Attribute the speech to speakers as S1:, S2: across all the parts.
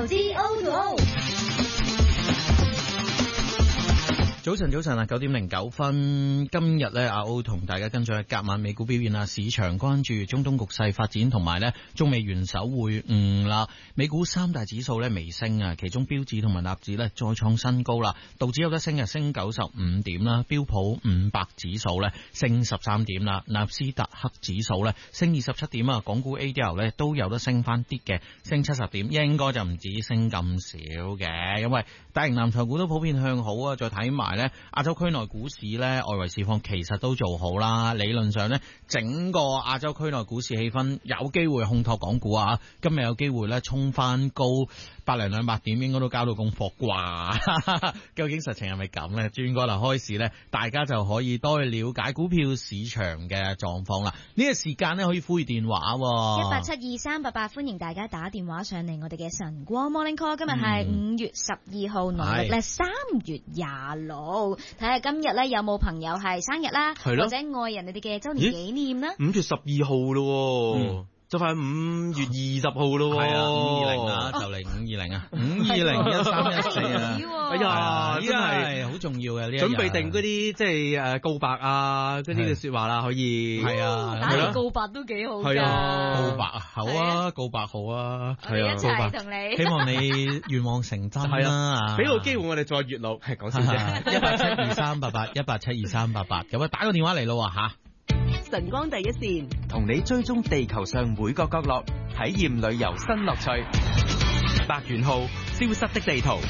S1: 資 O2O。
S2: 早晨啊，9:09。今日咧，阿 O 同大家跟進隔晚美股表現啦。市場關注中東局勢發展同埋咧中美元首會晤啦。美股三大指數咧微升啊，其中標指同埋納指咧再創新高啦。道指有得升啊，升95點啦。標普500指數咧升13點啦。納斯達克指數咧升27點啊。港股 ADR 咧都有得升翻啲嘅，升70點，應該就唔止升咁少嘅，因為大型藍籌股都普遍向好啊。再睇埋咧亞洲區內股市咧外圍市況其實都做好啦，理論上咧整個亞洲區內股市氣氛有機會烘托港股啊，今日有機會咧衝翻高100-200點，應該都交到功課啩。究竟實情係咪咁咧？轉過嚟開市咧，大家就可以多去了解股票市場嘅狀況啦。呢個時間咧可以呼籲電話
S1: 1872388，歡迎大家打電話上嚟我哋嘅晨光 Morning Call。今日係5月12號，農曆咧3月26。睇下今日咧有冇朋友係生日啦，或者愛人你哋嘅周年紀念啦。
S3: 5月12號咯，就快5月20號咯。
S2: 係啊，520啊，就嚟520啊，5201314啊。
S3: 哎呀，真係
S2: 好重要嘅呢一日。
S3: 準備定嗰啲即係告白啊，嗰啲嘅說話啦，可以。
S2: 係啊，
S1: 打個告白都幾好㗎。
S3: 係啊，
S2: 告白好啊，告白好啊。
S1: 係啊，一齊同你。
S2: 希望你願望成真啦。
S3: 俾個機會我哋再月老，係講笑啫。
S2: 1872388 1872388，咁啊打個電話嚟咯吓。
S4: 晨光第一線，
S5: 同你追蹤地球上每個角落，體驗旅遊新樂趣。百元號消失的地圖。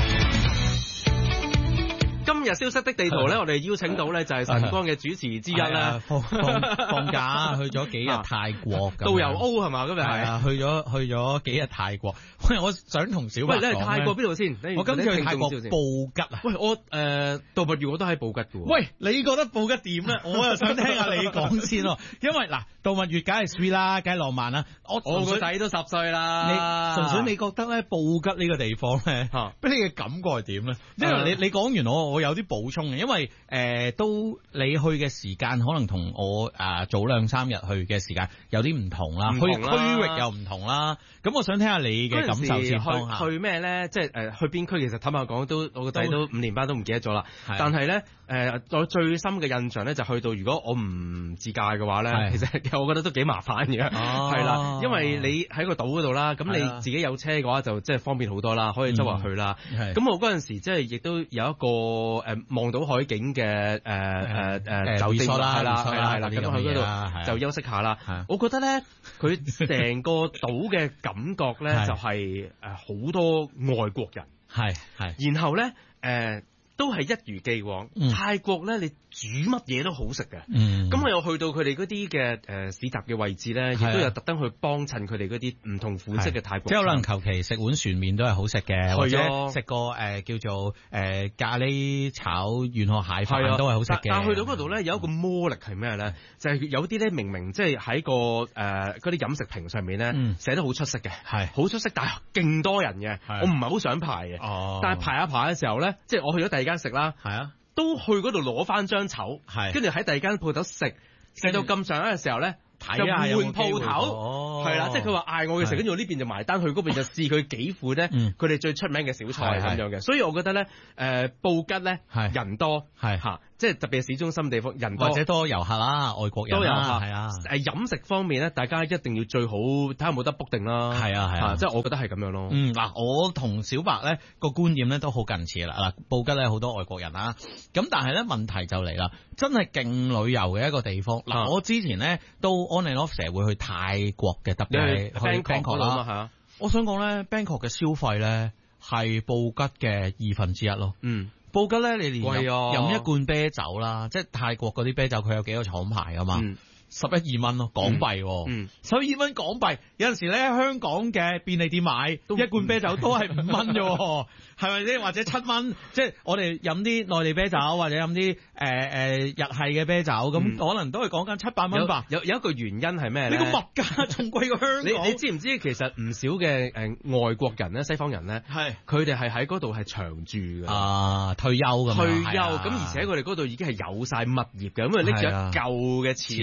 S3: 今日消失的地圖咧，我哋邀請到咧就係晨光嘅主持之一啦。
S2: 放假去咗幾日泰國，
S3: 導遊 O 係嘛？今日係
S2: 啊，去咗幾日泰國。喂，我想同小白講，
S3: 你係泰國邊度先？
S2: 我今次去泰國布吉啊。
S3: 喂，我度蜜月我都喺布吉嘅。
S2: 喂，你覺得布吉點咧？我又想聽下你講先咯。因為嗱，度蜜月梗係 sweet 啦，梗係浪漫啦。
S3: 我個仔都10歲啦。
S2: 純粹你覺得咧布吉呢個地方咧，俾你嘅感覺係點咧？因為你講完我有啲補充嘅，因為都你去嘅時間可能同我早2-3日去嘅時間有啲唔同啦，去區域又唔同啦。咁我想聽下你嘅感受先。
S3: 去咩咧？即係去邊區？其實坦白講，我個仔都5年班都唔記得咗啦。但係咧我最深嘅印象咧就去到，如果我唔自駕嘅話咧，其實我覺得都幾麻煩嘅。係啦，因為你喺個島嗰度啦，咁你自己有車嘅話就即係方便好多啦，可以周圍去啦。咁我嗰陣時即係亦都有一個望到海景嘅酒店啦，係啦，咁去嗰度就休息下啦。我覺得咧，佢成個島嘅感覺咧就係好多外國人，
S2: 係，
S3: 然後咧都係一如既往。泰國咧，你煮乜嘢都好食嘅。咁我又去到佢哋嗰啲嘅市集嘅位置咧，亦都有特登去幫襯佢哋嗰啲唔同款式嘅泰國。
S2: 即係可能求其食碗船麵都係好食嘅，或者食個叫做咖喱炒元河蟹飯都係好食嘅。
S3: 但係去到嗰度咧，有一個魔力係咩咧？就係有啲咧明明即係喺個嗰啲飲食評上面咧寫得好出色嘅，係好出色，但係勁多人嘅，我唔係好想排嘅。但係排下排嘅時候咧，即係我去咗第二間食啦，都去嗰度攞翻張籌，跟住喺第二間鋪頭食到咁上下嘅時候咧，就換鋪頭，係啦，即係佢話嗌我嘅食，跟住我呢邊就埋單，去嗰邊就試佢幾款咧，佢哋最出名嘅小菜咁樣嘅。所以我覺得咧，布吉咧人多嚇，即係特別係市中心地方人多，
S2: 或者多遊客啦，外國人啦，係啊。
S3: 飲食方面咧，大家一定要最好睇下有冇得 book 定啦。係啊，即係我覺得係咁樣咯。
S2: 嗱，我同小白咧個觀點咧都好近似啦。嗱，布吉咧好多外國人啦，咁但係咧問題就嚟啦，真係勁旅遊嘅一個地方。嗱，我之前咧都 on and off 成日會去泰國嘅，特別係去 Bangkok 啦。我想講咧 Bangkok 嘅消費咧係布吉嘅1/2咯。布吉咧，你連飲一罐啤酒啦，即係泰國嗰啲啤酒，佢有幾個廠牌噶嘛，11-12蚊咯，港幣，12蚊港幣。有陣時咧，香港嘅便利店買一罐啤酒都係5蚊啫，係咪先？或者7蚊，即係我哋飲啲內地啤酒或者飲啲日系嘅啤酒，咁可能都係講緊700蚊吧。
S3: 有一個原因係咩咧？
S2: 呢個物價仲貴過香港。
S3: 你知唔知其實唔少嘅外國人咧，西方人咧，佢哋係喺嗰度係長住嘅，
S2: 退休咁。
S3: 咁而且佢哋嗰度已經係有晒物業嘅，咁啊拎住一嚿嘅錢咧，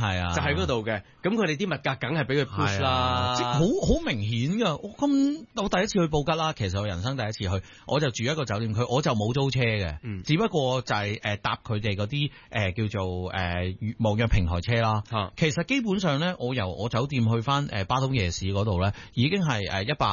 S2: 係啊，
S3: 就喺嗰度嘅。咁佢哋啲物價梗係俾佢 push 啦，
S2: 即係好明顯㗎。我第一次去布吉啦，其實我人生第一次去，我就住一個酒店區，我就冇租車嘅，只不過就係搭佢哋嗰啲叫做網約平台車啦。其實基本上咧，我由我酒店去翻巴東夜市嗰度咧，已經係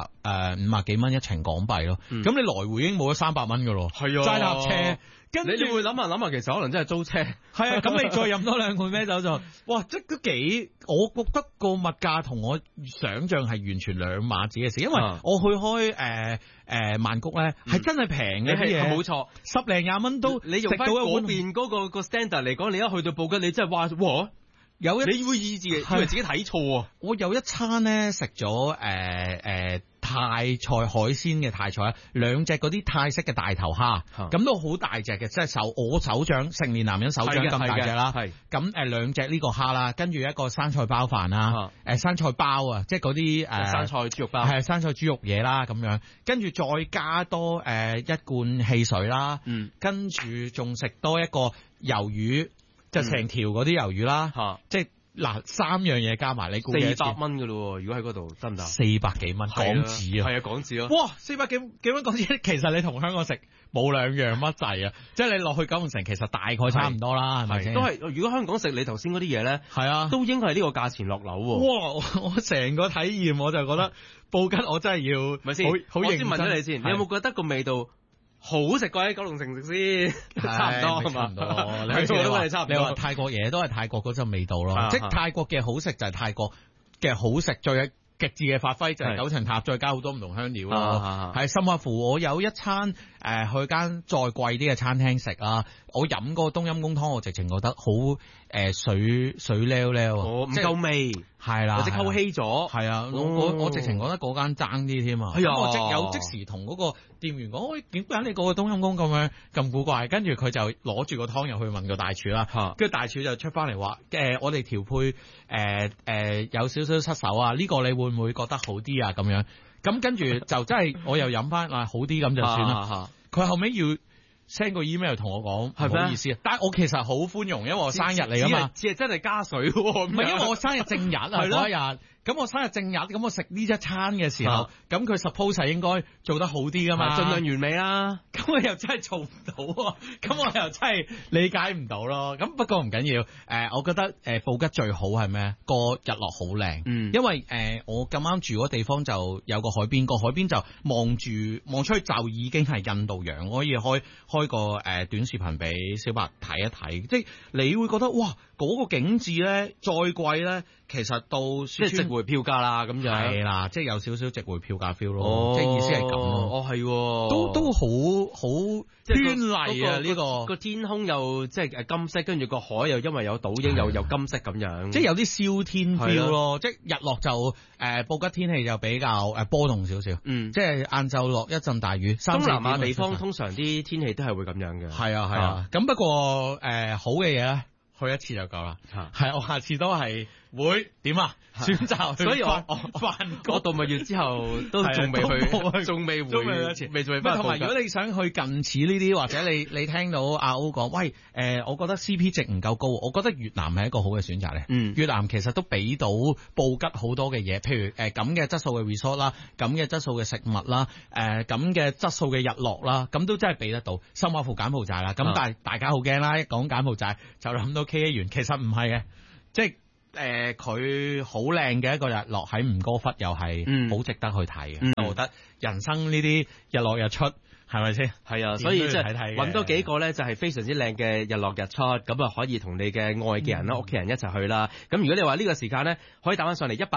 S2: 150幾蚊一程港幣咯。咁你來回已經冇咗300蚊㗎咯，係啊，齋搭車。跟住
S3: 你會諗下，其實可能真係租車。
S2: 係啊，咁你再飲多2罐啤酒就，哇！即都幾，我覺得個物價同我想象係完全兩碼子嘅事，因為我去開曼谷咧係真係平嘅啲嘢，
S3: 冇錯
S2: ，10零20蚊都
S3: 你用翻嗰邊嗰個 standard 嚟講，你一去到布吉，你真係哇！你會以為自己睇錯啊！
S2: 我有一餐咧食咗泰菜海鮮嘅泰菜，2隻嗰啲泰式嘅大頭蝦，咁都好大隻嘅，即係我手掌成年男人手掌咁大隻啦。咁2隻呢個蝦啦，跟住一個生菜包飯啦，生菜包啊，即係嗰啲
S3: 生菜豬肉包，
S2: 係生菜豬肉嘢啦咁樣，跟住再加多1罐汽水啦，跟住仲食多一個魷魚。就成條嗰啲魷魚啦，即係嗱3樣嘢加埋，你估
S3: 400蚊㗎咯喎？如果喺嗰度得唔得
S2: ？400幾蚊港紙啊！
S3: 係啊，港紙咯。
S2: 哇，400幾蚊港紙，其實你同香港食冇兩樣乜滯啊！即係你落去九龍城，其實大概差唔多啦，係咪先？
S3: 都係。如果香港食你頭先嗰啲嘢咧，係啊，都應該係呢個價錢落樓喎。
S2: 哇！我成個體驗我就覺得布吉我真係要
S3: 咪先？我先問咗你先，你有冇覺得個味道好食過喺九龍城食先？差唔多係嘛？
S2: 你話泰國嘢都係泰國嗰陣味道咯，即係泰國嘅好食就係泰國嘅好食，最極致嘅發揮就係九層塔，再加好多唔同香料咯。係甚至乎我有一餐去間再貴啲嘅餐廳食啊，我飲嗰個冬陰功湯，我直情覺得好水溜溜，
S3: 唔夠味，
S2: 係啦，
S3: 或者溝稀咗，
S2: 係啊，我直情覺得嗰間爭啲添啊。我即時同嗰個店員講：喂，點解你嗰個冬陰功咁古怪？跟住佢就攞住個湯入去問個大廚啦，跟住大廚就出翻嚟話：我哋調配有少少失手啊，呢個你會唔會覺得好啲啊？咁樣咁跟住就真係我又飲翻好啲咁就算啦。佢後尾要 send 個 email 同我講，唔好意思啊，但係我其實好寬容，因為我生日嚟㗎嘛，
S3: 只係真係加水喎，
S2: 唔係因為我生日正日啊嗰一日。咁我生日正日，咁我食呢一餐嘅時候，咁佢 suppose 係應該做得好啲噶嘛，
S3: 盡量完美啦。
S2: 咁我又真係做唔到，咁我又真係理解唔到咯。咁不過唔緊要，我覺得布吉最好係咩？個日落好靚，因為我咁啱住嗰地方就有個海邊，個海邊就望出去就已經係印度洋，我可以開個短視頻俾小白睇一睇，即係你會覺得哇，嗰個景緻咧再貴咧，其實到
S3: 即係值回票價啦，咁就
S2: 係啦，即係有少少值回票價 feel 咯，即係意思係咁咯。
S3: 係，
S2: 都好絢麗啊！呢個
S3: 天空又即係金色，跟住個海又因為有倒影又有金色咁樣，
S2: 即係有啲燒天 feel 咯。即係日落就布吉天氣就比較波動少少，即係晏晝落一陣大雨。
S3: 東南亞地方通常啲天氣都係會咁樣嘅。係
S2: 啊。咁不過好嘅嘢咧，去一次就夠啦。係我下次都係會點啊？選擇，
S3: 所以我我度蜜月之後都仲未去，仲未回一次，未翻。
S2: 同埋如果你想去近似呢啲，或者你聽到阿歐講，喂，我覺得 CP 值唔夠高，我覺得越南係一個好嘅選擇咧。越南其實都俾到布吉好多嘅嘢，譬如咁嘅質素嘅 resort 啦，咁嘅質素嘅食物啦，咁嘅質素嘅日落啦，咁都真係俾得到。深挖湖柬埔寨啦，咁但係大家好驚啦，一講柬埔寨就諗到 KA 園，其實唔係嘅，即係。佢好靚嘅一個日落喺吳哥窟，又係好值得去睇嘅。我覺得人生呢啲日落日出係咪先？
S3: 係啊，所以即係揾多幾個咧，就係非常之靚嘅日落日出，咁啊可以同你嘅愛嘅人啦、屋企人一齊去啦。咁如果你話呢個時間咧，可以打翻上嚟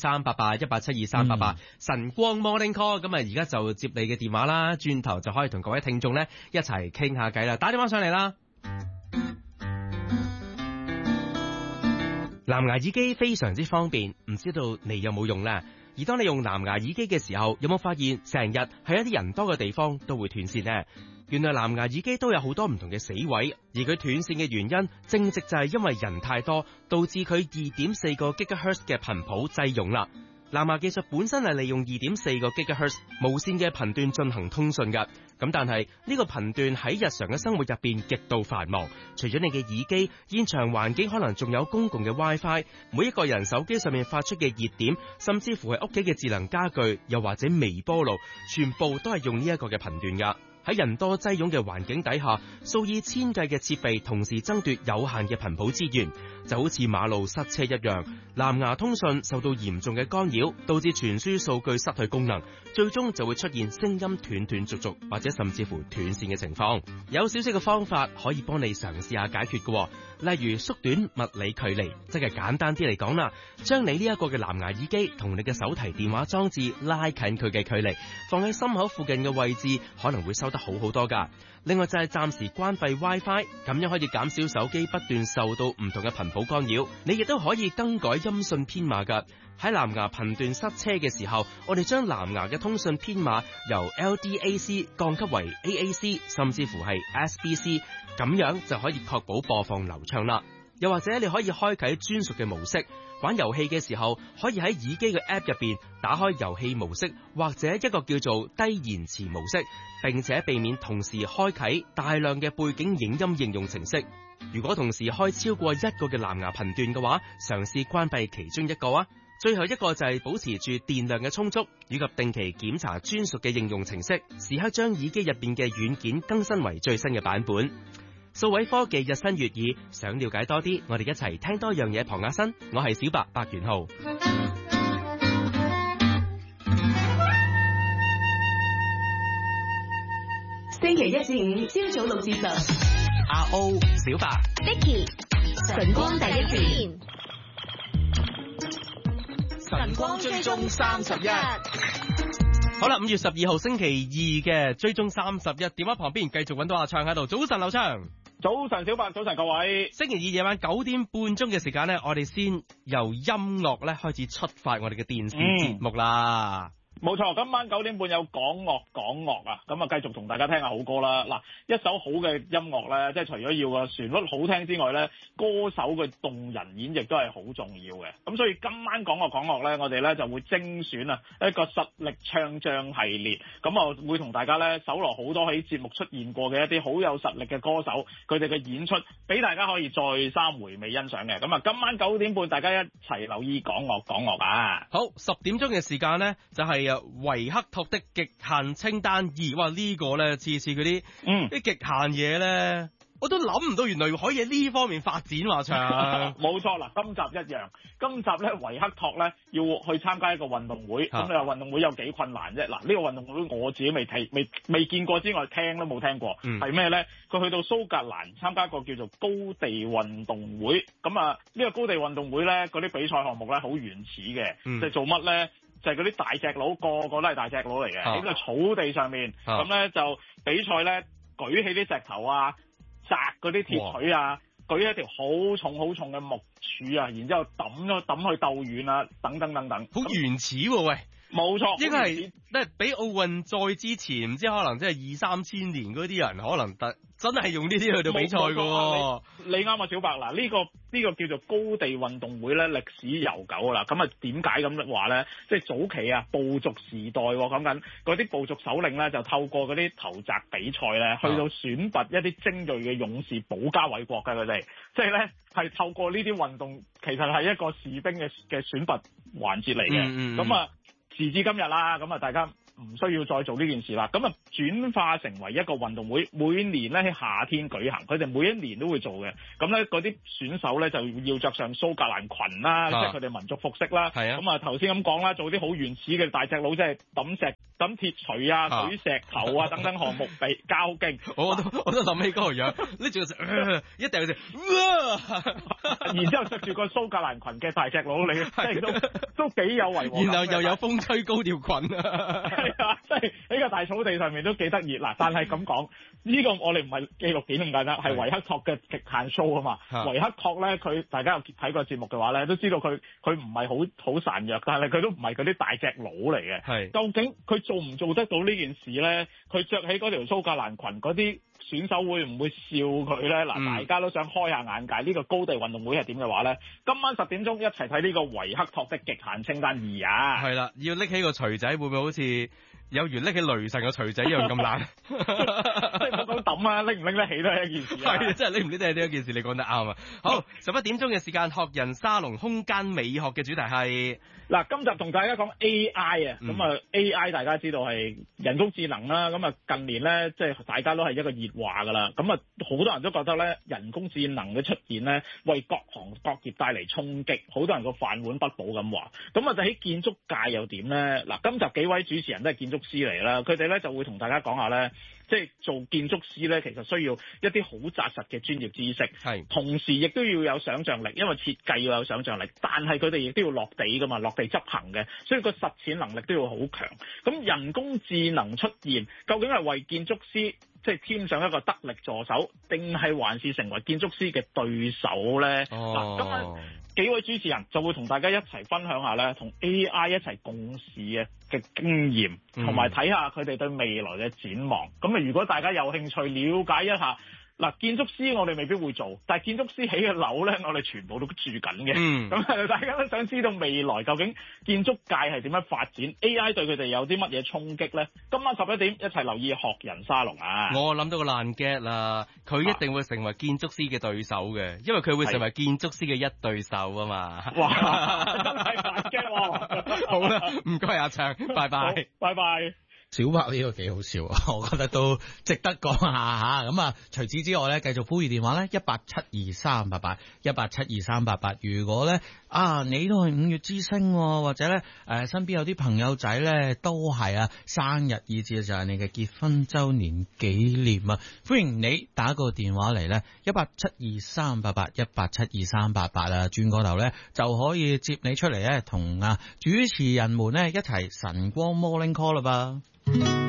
S3: 1872388，1872388晨光 Morning Call。咁啊而家就接你嘅電話啦，轉頭就可以同各位聽眾咧一齊傾下偈啦。打電話上嚟啦！藍牙耳機非常之方便，唔知道你有冇用呢？而當你用藍牙耳機嘅時候，有冇發現成日喺一啲人多嘅地方都會斷線呢？原來藍牙耳機都有好多唔同嘅死位，而佢斷線嘅原因正直就係因為人太多，導致佢2.4個 GHz 嘅頻譜滯用啦。 藍牙技術本身係利用 2.4 個 GHz 無線嘅頻段進行通訊㗎，咁但係呢個頻段喺日常嘅生活入邊極度繁忙，除咗你嘅耳機，現場環境可能仲有公共嘅 WiFi， 每一個人手機上面發出嘅熱點，甚至乎係屋企嘅智能家具，又或者微波爐，全部都係用呢一個嘅頻段㗎。喺人多擠擁嘅環境底下，數以千計嘅設備同時爭奪有限嘅頻譜資源，就好似馬路塞車一樣。藍牙通訊受到嚴重嘅干擾，導致傳輸數據失去功能，最終就會出現聲音斷斷續續或者甚至乎斷線嘅情況。有少少嘅方法可以幫你嘗試下解決嘅，例如縮短物理距離，即係簡單啲嚟講啦，將你呢一個嘅藍牙耳機同你嘅手提電話裝置拉近佢嘅距離，放喺心口附近嘅位置，可能會收得好好多噶。另外就係暫時關閉 WiFi， 咁樣可以減少手機不斷受到唔同嘅頻譜干擾。你亦都可以更改音訊編碼噶。喺藍牙頻段塞車嘅時候，我哋將藍牙嘅通訊編碼由 LDAC 降級為 AAC， 甚至乎係 SBC， 咁樣就可以確保播放流暢啦。又或者你可以開啟專屬嘅模式，玩遊戲嘅時候可以喺耳機嘅 App 入邊打開遊戲模式，或者一個叫做低延遲模式，並且避免同時開啟大量嘅背景影音應用程式。如果同時開超過一個嘅藍牙頻段嘅話，嘗試關閉其中一個啊。最後一個就係保持住電量嘅充足，以及定期檢查專屬嘅應用程式，時刻將耳機入邊嘅軟件更新為最新嘅版本。數位科技日新月異，想了解多啲，我哋一齊聽多樣嘢旁下身。我係小白白元浩。
S4: 星期一至五朝早6至10，
S3: 阿 O 小白
S1: Vicky
S4: 晨光第一線。
S5: 晨光追蹤31。
S3: 好啦，5月12號星期二嘅追蹤31，電話旁邊繼續揾到阿暢喺度。早晨，劉暢。
S6: 早晨，小白。早晨，各位。
S3: 星期二夜晚9點半鐘嘅時間呢，我哋先由音樂咧開始出發我哋嘅電視節目啦。
S6: 冇錯，今晚9點半有講樂啊，咁啊繼續同大家聽下好歌啦。嗱，一首好嘅音樂咧，即係除咗要個旋律好聽之外咧，歌手嘅動人演繹都係好重要嘅。咁所以今晚講樂咧，我哋咧就會精選啊一個實力唱將系列，咁啊會同大家咧搜羅好多喺節目出現過嘅一啲好有實力嘅歌手，佢哋嘅演出俾大家可以再三回味欣賞嘅。咁啊，今晚9點半大家一齊留意講樂啊！
S3: 好，10點鐘嘅時間咧就係維克托的極限清單2，哇！呢個咧次嗰啲啲極限嘢咧，我都諗唔到原來可以喺呢方面發展話唱。
S6: 冇錯啦，今集一樣，今集咧維克托咧要去參加一個運動會，咁你話運動會有幾困難啫？嗱，呢個運動會我自己未見過之外，聽都冇聽過，係咩咧？佢去到蘇格蘭參加一個叫做高地運動會，咁啊呢個高地運動會咧嗰啲比賽項目咧好原始嘅，即係做乜咧？就係嗰啲大隻佬，個個都係大隻佬嚟嘅，喺個草地上面，咁咧就比賽咧舉起啲石頭啊，擲嗰啲鐵錘啊，舉一條好重嘅木柱啊，然之後抌去鬥遠啊，等等，
S3: 好原始喎，喂！冇錯，應該係咧比奧運再之前，唔知可能即係2-3千年嗰啲人，可能真係用呢啲去到比賽㗎喎。
S6: 你啱啊，小白。嗱，呢個叫做高地運動會咧，歷史悠久㗎啦。咁啊，點解咁話咧？即係早期啊，部族時代講緊嗰啲部族首領咧，就透過嗰啲投擲比賽咧，去到選拔一啲精鋭嘅勇士，保家衛國㗎佢哋。即係咧，係透過呢啲運動，其實係一個士兵嘅選拔環節嚟嘅。咁啊。時至今日啦，咁啊大家唔需要再做呢件事啦，咁啊轉化成為一個運動會，每年咧喺夏天舉行，佢哋每一年都會做嘅。咁咧嗰啲選手咧就要着上蘇格蘭裙啦，即係佢哋民族服飾啦。咁啊頭先咁講啦，做啲好原始嘅大隻佬，即係抌鐵錘啊、舉石頭啊等等項目比較勁。我都諗起嗰個樣，拎住個一定係然之後着住個蘇格蘭裙嘅大隻佬，你即係都幾有違和感。然後又有風吹高條裙啊！係啊，即係喺個大草地上面都幾得意嗱。但係咁講，呢個我哋唔係紀錄片咁簡單，係維克托嘅極限 show 啊嘛。維克托咧，佢大家有睇過節目嘅話咧，都知道佢唔係好孱弱，但係佢都唔係嗰啲大隻佬嚟嘅。究竟佢做唔做得到呢件事咧？佢着起嗰條蘇格蘭裙嗰啲選手會唔會笑佢咧？嗱，大家都想開下眼界，呢個高地運動會係點嘅話咧，今晚10點鐘一齊睇呢個維克托的極限清單2啊！
S3: 係啦，要拎起個錘仔，會唔會好似有如拎起雷神嘅錘仔一樣咁難？
S6: 即係唔好講抌啊，拎唔拎得起都係一件事。
S3: 係，真係拎唔拎得起呢一件事，你講得啱啊！好，11點鐘嘅時間，學人沙龍空間美學嘅主題係
S6: 嗱，今集同大家講 AI 啊，咁啊 AI 大家知道係人工智能啦，咁啊近年咧即係大家都係一個熱話㗎啦，咁啊好多人都覺得咧人工智能嘅出現咧為各行各業帶嚟衝擊，好多人個飯碗不保咁話，咁啊就喺建築界又點咧？嗱，今集幾位主持人都係建築師嚟啦，佢哋咧就會同大家講下咧，即係做建築師咧，其實需要一啲好紮實嘅專業知識，係同時亦都要有想像力，因為設計要有想像力，但係佢哋亦都要落地㗎嘛，落地執行嘅，所以個實踐能力都要好強。咁人工智能出現，究竟係為建築師即係添上一個得力助手，定係還是成為建築師嘅對手咧？嗱，今日幾位主持人就會同大家一齊分享下咧，同 AI 一齊共事嘅經驗，同埋睇下佢哋對未來嘅展望。咁啊，如果大家有興趣了解一下。嗱，建築師我哋未必會做，但係建築師起嘅樓咧，我哋全部都住緊嘅。咁大家都想知道未來究竟建築界係點樣發展 ，AI 對佢哋有啲乜嘢衝擊咧？今晚11點一齊留意學人沙龍啊！
S3: 我諗到個爛 get 啦，佢一定會成為建築師嘅對手嘅，因為佢會成為建築師嘅一對手啊嘛！
S6: 哇，真係爛 get 喎！
S3: 好啦，唔該阿祥，拜拜，
S6: 拜拜。
S2: 小白呢個幾好笑啊，我覺得都值得講下吓。咁啊，除此之外咧，繼續呼籲電話咧，1872388 1872388。如果咧你都係5月之星，或者咧身邊有啲朋友仔咧都係生日，以至就係你嘅結婚周年紀念啊，歡迎你打個電話嚟咧，1872388 1872388啦，轉個頭咧就可以接你出嚟咧，同主持人們咧一齊晨光 Morning Call 啦噃。